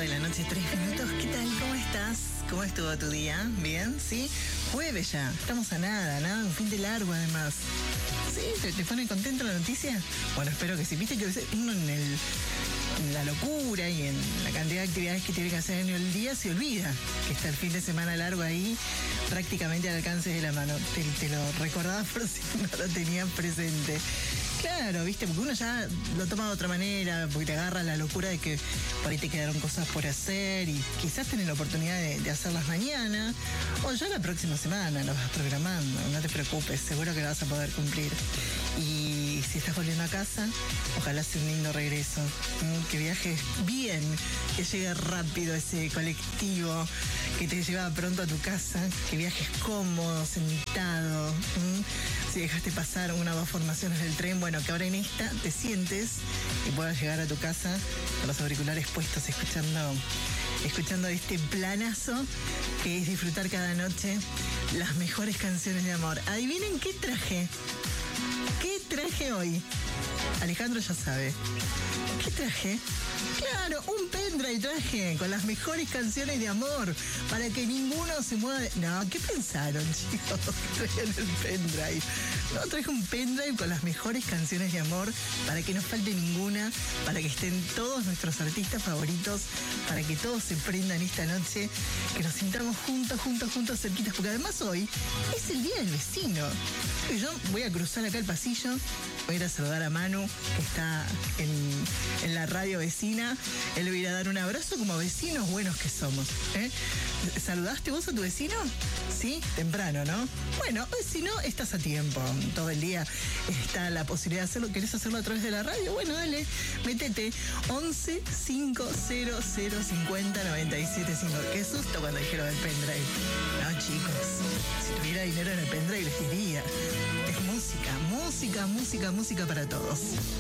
de la noche, 3 minutos. ¿Qué tal? ¿Cómo estás? ¿Cómo estuvo tu día? ¿Bien? ¿Sí? Jueves ya. Estamos a nada, un fin de largo además. ¿Sí? ¿Te pone contento la noticia? Bueno, espero que sí. Viste que uno en la locura y en la cantidad de actividades que tiene que hacer en el día se olvida que está el fin de semana largo ahí prácticamente al alcance de la mano. Te lo recordabas por si no lo tenías presente. Claro, viste, porque uno ya lo toma de otra manera, porque te agarra la locura de que por ahí te quedaron cosas por hacer y quizás tenés la oportunidad de hacerlas mañana o ya la próxima semana, lo vas programando, no te preocupes, seguro que lo vas a poder cumplir. Y si estás volviendo a casa, ojalá sea un lindo regreso, que viajes bien, que llegue rápido ese colectivo que te lleva pronto a tu casa, que viajes cómodo, sentado. Si dejaste pasar una o dos formaciones del tren, bueno, que ahora en esta te sientes y puedas llegar a tu casa con los auriculares puestos, escuchando este planazo que es disfrutar cada noche las mejores canciones de amor. Adivinen qué traje. ¿Qué traje hoy? Alejandro ya sabe. ¿Qué traje? Claro, un pendrive traje con las mejores canciones de amor para que ninguno se mueva de... No, ¿qué pensaron, chicos? Traían el pendrive. No, traje un pendrive con las mejores canciones de amor para que no falte ninguna, para que estén todos nuestros artistas favoritos, para que todos se prendan esta noche, que nos sintamos juntos, cerquitas, porque además hoy es el día del vecino. Y yo voy a cruzar acá el pasillo, voy a ir a saludar a Manu, que está en la radio vecina. Él le voy a ir a dar un abrazo como vecinos buenos que somos. ¿Saludaste vos a tu vecino? Sí, temprano, ¿no? Bueno, si no, estás a tiempo. Todo el día está la posibilidad de hacerlo. ¿Querés hacerlo a través de la radio? Bueno, dale, métete 11 500 50 97 5. Qué susto cuando dijeron el pendrive. No, chicos, si tuviera dinero en el pendrive les diría. Es música para todos.